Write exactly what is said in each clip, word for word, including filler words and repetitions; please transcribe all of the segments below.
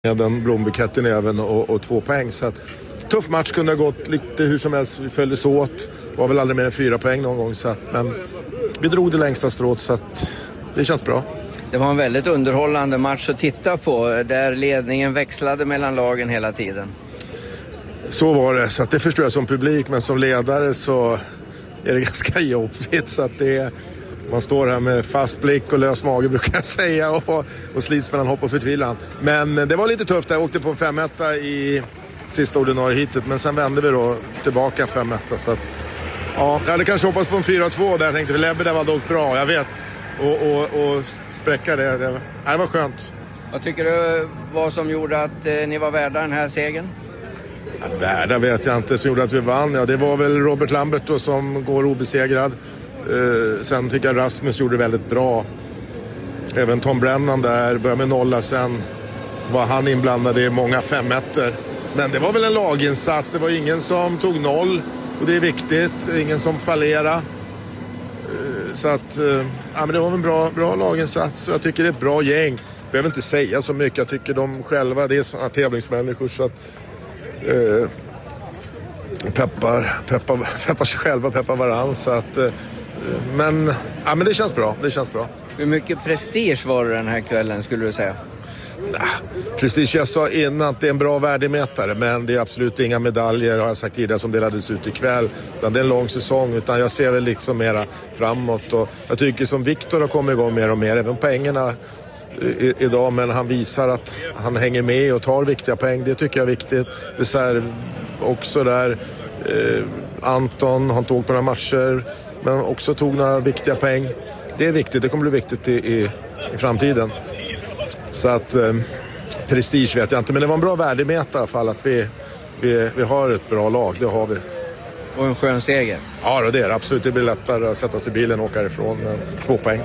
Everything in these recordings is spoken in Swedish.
med en blombukett i näven och, och två poäng. Så att, tuff match, kunde ha gått lite hur som helst. Vi följdes åt. Var väl aldrig mer än fyra poäng någon gång. Så att, men vi drog det längsta strået, så att det känns bra. Det var en väldigt underhållande match att titta på, där ledningen växlade mellan lagen hela tiden. Så var det, så att det förstår jag som publik, men som ledare så är det ganska jobbigt. Så att det är, man står här med fast blick och lös mage, brukar jag säga, och, och slits mellan hopp och förtvilan. Men det var lite tufft, jag åkte på en femetta i sista ordinarie hitet, men sen vände vi då tillbaka en femetta. Så att, ja, jag hade kanske hoppats på en fyra två där, jag tänkte, för Lebbe där var dock bra, jag vet. Och, och, och spräcka det, det, det var skönt. Vad tycker du vad som gjorde att eh, ni var värda den här segern? Ja, värda vet jag inte, som gjorde att vi vann. Ja, det var väl Robert Lambert då, som går obesegrad. Eh, sen tycker jag Rasmus gjorde väldigt bra. Även Tom Brennan där, började med nolla, sen var han inblandad i många femetter. Men det var väl en laginsats, det var ingen som tog noll, och det är viktigt, ingen som fallerade. Så att, ja, men det var en bra, bra laginsats, och jag tycker det är ett bra gäng. Jag behöver inte säga så mycket, jag tycker de själva, det är sådana tävlingsmänniskor, så att eh, peppar, peppar, peppar sig själva, peppar varann, så att eh, men, ja, men det känns bra, det känns bra. Hur mycket prestige var det den här kvällen, skulle du säga? Nah, prestige, jag sa innan att det är en bra värdemätare, men det är absolut inga medaljer, har jag sagt tidigare, som delades ut ikväll, utan det är en lång säsong, utan jag ser väl liksom mera framåt, och jag tycker som Viktor har kommit igång mer och mer, även poängerna i, i, idag, men han visar att han hänger med och tar viktiga poäng, det tycker jag är viktigt. Reserv också där, eh, Anton, han tog på några matcher, men också tog några viktiga poäng. Det är viktigt, det kommer bli viktigt i, i, i framtiden. Så att eh, prestige vet jag inte, men det var en bra värdemätare i alla fall, att vi, vi, vi har ett bra lag, det har vi. Och en skön seger. Ja, det är det, absolut. Det blir lättare att sätta sig i bilen och åka ifrån, men två poäng.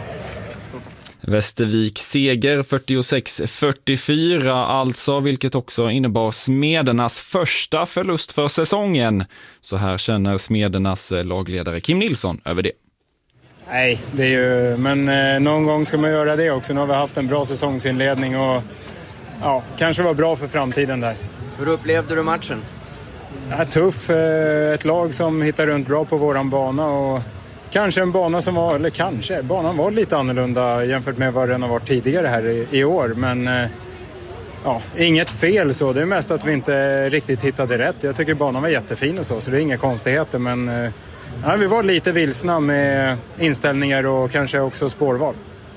Västervik seger fyrtiosex fyrtiofyra alltså, vilket också innebar Smedernas första förlust för säsongen. Så här känner Smedernas lagledare Kim Nilsson över det. Nej, det är ju, men eh, någon gång ska man göra det också. Nu har vi haft en bra säsongsinledning, och ja, kanske var bra för framtiden där. Hur upplevde du matchen? Ja, tuff, eh, ett lag som hittar runt bra på våran bana, och kanske en bana som var, eller kanske, banan var lite annorlunda jämfört med vad den har varit tidigare här i, i år, men eh, ja, inget fel så, det är mest att vi inte riktigt hittade rätt. Jag tycker banan var jättefin och så, så det är inga konstigheter, men eh, ja, vi var lite vilsna med inställningar och kanske också spårval.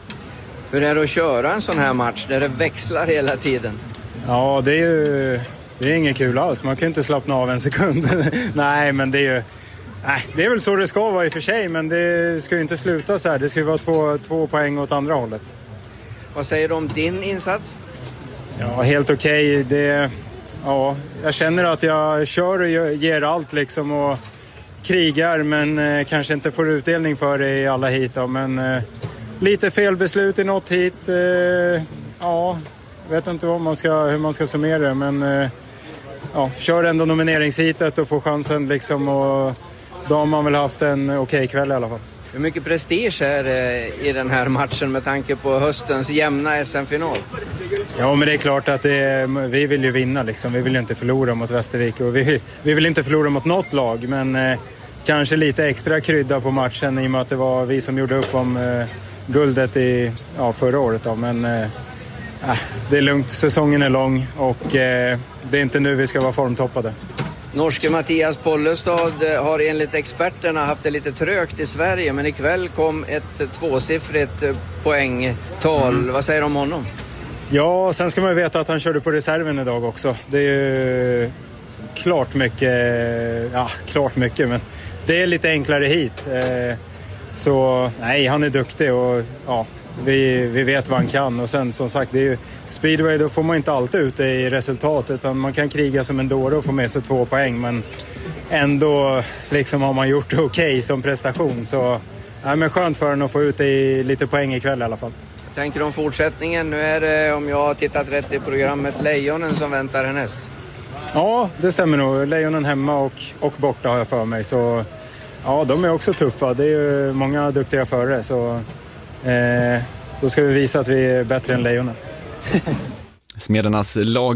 Hur är det att köra en sån här match där det växlar hela tiden? Ja, det är ju det är inget kul alls. Man kan inte slappna av en sekund. Nej, men det är ju nej, det är väl så det ska vara i och för sig, men det ska ju inte sluta så här. Det ska ju vara två, två poäng åt andra hållet. Vad säger du om din insats? Ja, helt okej. Okay. Det ja, jag känner att jag kör och ger allt liksom, och krigar, men eh, kanske inte får utdelning för det i alla hit då, men eh, lite felbeslut i något hit. Eh, ja, vet inte vad man ska, hur man ska summera det, men eh, ja, kör ändå nomineringshitet och får chansen liksom, och då har man väl haft en okej okay kväll i alla fall. Hur mycket prestige är det i den här matchen med tanke på höstens jämna S M-final? Ja, men det är klart att det är, vi vill ju vinna liksom. Vi vill ju inte förlora mot Västervik, och vi, vi vill inte förlora mot något lag, men eh, kanske lite extra krydda på matchen i och med att det var vi som gjorde upp om eh, guldet i ja, förra året då. Men eh, det är lugnt, säsongen är lång, och eh, det är inte nu vi ska vara formtoppade. Norske Mattias Pollestad har enligt experterna haft det lite trögt i Sverige, men ikväll kom ett tvåsiffrigt poängtal. Mm. Vad säger du om honom? Ja, sen ska man ju veta att han körde på reserven idag också. Det är ju klart mycket, ja, klart mycket, men det är lite enklare hit. Så nej, han är duktig, och ja, vi, vi vet vad han kan. Och sen som sagt, det är ju speedway, då får man inte alltid ut det i resultat, utan man kan kriga som en dåre och få med sig två poäng, men ändå liksom har man gjort det okej okay som prestation. Så ja, men skönt för en att få ut det i lite poäng ikväll i alla fall. Tänker du om fortsättningen? Nu är det, om jag har tittat rätt i programmet, Lejonen som väntar härnäst. Ja, det stämmer nog. Lejonen hemma och, och borta har jag för mig. Så ja, de är också tuffa. Det är ju många duktiga förare. Så eh, då ska vi visa att vi är bättre än Lejonen. Smedernas lag